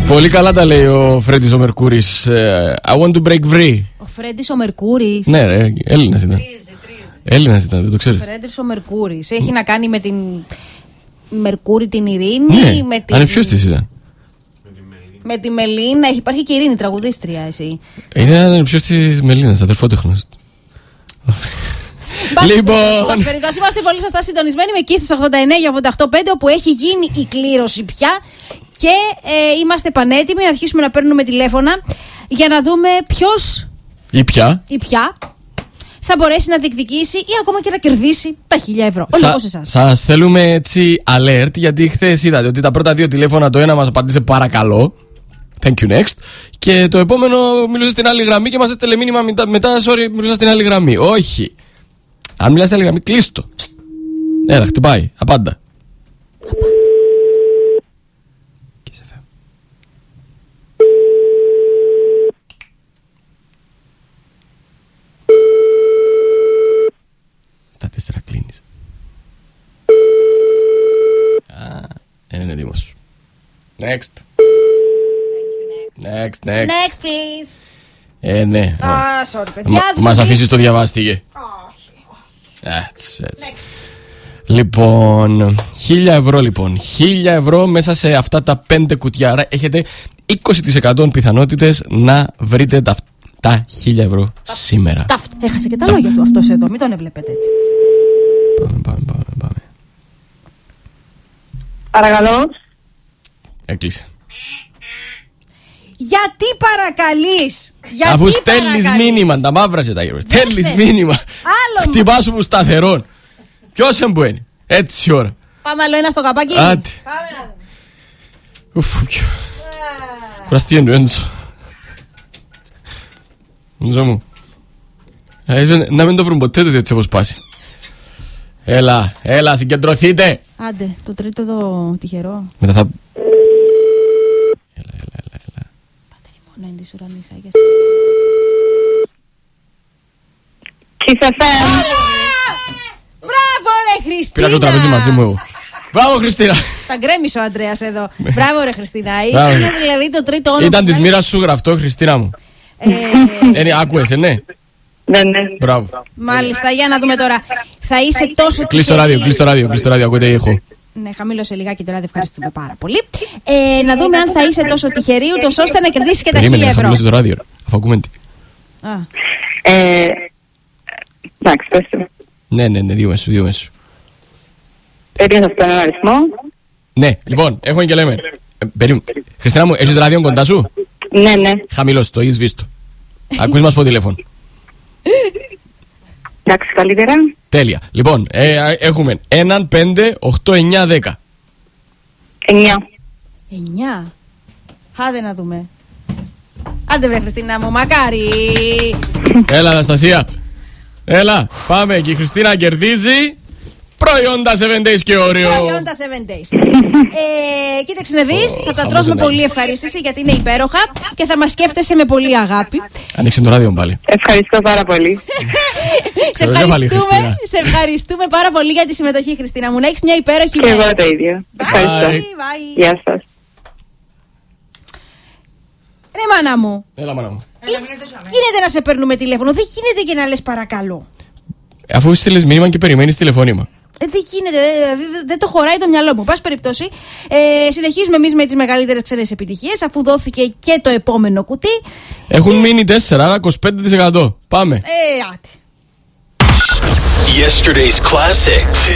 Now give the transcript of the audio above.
Πολύ καλά τα λέει ο Φρέντις ο Μερκούρης. I want to break free. Ο Φρέντις ο Μερκούρης. Ναι, ρε, Έλληνας ήταν. Έλληνας ήταν, δεν το ξέρεις. Ο Φρέντις ο Μερκούρης. Έχει να κάνει με την Μερκούρη την Ειρήνη. Ναι, με την... ανεψιός της ήταν. Με τη Μελίνα. Υπάρχει και η Ειρήνη, τραγουδίστρια, εσύ. Είναι ανεψιός της Μελίνας, αδερφότεχνος. Λοιπόν, είμαστε πολύ σωστά συντονισμένοι με εκεί στις 89 για 88.5, όπου έχει γίνει η κλήρωση πια. Και είμαστε πανέτοιμοι να αρχίσουμε να παίρνουμε τηλέφωνα για να δούμε ποιος ή ποια θα μπορέσει να διεκδικήσει ή ακόμα και να κερδίσει τα 1.000 ευρώ. Ο λόγος εσάς. Σας θέλουμε έτσι alert, γιατί χθες είδατε ότι τα πρώτα δύο τηλέφωνα, το ένα μας απαντήσε παρακαλώ, thank you next, και το επόμενο μιλούσε στην άλλη γραμμή και μας έστελε μήνυμα μετά, sorry, μιλούσα στην άλλη γραμμή. Όχι. Αν μιλάς στην άλλη γραμμή, κλείστο. Έλα, χτυπάει, απάντα. Στα 4 κλείνεις. Είναι έτοιμος. Next. Next, please. Ναι. Sorry, παιδιά. Μας αφήσεις το διαβάστηκε. Έτσι. Λοιπόν, 1.000 ευρώ λοιπόν. 1.000 ευρώ μέσα σε αυτά τα 5 κουτιά. Άρα έχετε 20% πιθανότητες να βρείτε τα 1.000 ευρώ σήμερα. Έχασε και τα λόγια του αυτός εδώ. Μην τον έβλεπετε έτσι. Πάμε. Παρακαλώ. Έκλεισε. Γιατί παρακαλείς? Αφού στέλνεις μήνυμα, τα μαύρα σε τα γύρω. Στέλνεις μήνυμα. Χτυπά σου που σταθερών. Ποιος εμπουένει? Έτσι η ώρα. Πάμε άλλο ένα στο καπάκι. Άντε. Κουραστεί εννοέντζω. Νιζό μου. Να μην το βρουν ποτέ το έτσι όπως πάσει. Έλα, συγκεντρωθείτε. Άντε, το τρίτο εδώ τυχερό. Μετά θα... Έλα. Πάτερη μόνο είναι της ουρανής Άγιας. Μπράβο ρε Χριστίνα. Πήρα το τραπέζι μαζί μου εγώ. Μπράβο Χριστίνα. Τα γκρέμισε ο Αντρέας εδώ. Μπράβο ρε Χριστίνα. Ήσουν δηλαδή το τρίτο όνομα. Ήταν της μοίρας σου γραφτό, Χριστίνα μου. Άκουες, ναι. Ναι. Μπράβο. Μάλιστα, για να δούμε τώρα. Θα είσαι τόσο κλείσει το ράδιο, ακούτε ήχο. Ναι, χαμήλωσε λιγάκι το ράδιο, ευχαριστούμε πάρα πολύ. Να δούμε αν θα είσαι τόσο τυχερή, ούτως ώστε να κερδίσεις και τα 1.000 ευρώ. Περίμενε, χαμήλωσε το ράδιο, αφού ακούμε τι. Εντάξει, πες του. Ναι, δύο μέσου. Περίμενε αυτόν τον αριθμό. Ναι, λοιπόν, έχουμε και λέμε. Περίμενε. Χριστίνα μου, έχεις ράδιο κοντά σου? Ναι. Χαμηλώσει το, ή σβήστο. Ακούς μας από τηλέφωνο. Εντάξει, καλύτερα. Τέλεια. Λοιπόν, έχουμε 1, 5, 8, 9, 10. 9. Άντε να δούμε. Άντε βρε Χριστίνα μου, μακάρι. Έλα Αναστασία. Έλα, πάμε και η Χριστίνα κερδίζει προϊόντα 7 days και όριο. Προϊόντα 7 days. Κοίταξε να δεις, θα τα τρως με πολύ ευχαρίστηση γιατί είναι υπέροχα και θα μας σκέφτεσαι με πολύ αγάπη. Ανοίξε το ράδιο πάλι. Ευχαριστώ πάρα πολύ. Σε ευχαριστούμε πάρα πολύ για τη συμμετοχή, Χριστίνα μου. Να έχεις μια υπέροχη μέρα. Και εγώ το ίδιο. Ευχαριστώ. Γεια σας. Ναι, μάνα μου. Έλα, μάνα μου. Γίνεται να σε παίρνουμε τηλέφωνο, δεν γίνεται και να λες παρακαλώ. Αφού στείλες μήνυμα και περιμένεις τηλεφώνημα. Δεν γίνεται, δεν το χωράει το μυαλό μου. Πάση περιπτώσει, συνεχίζουμε εμείς με τις μεγαλύτερες ξένες επιτυχίες, αφού δόθηκε και το επόμενο κουτί. Έχουν μείνει 4, άρα 25%. Πάμε. Άτε. Yesterday's classic.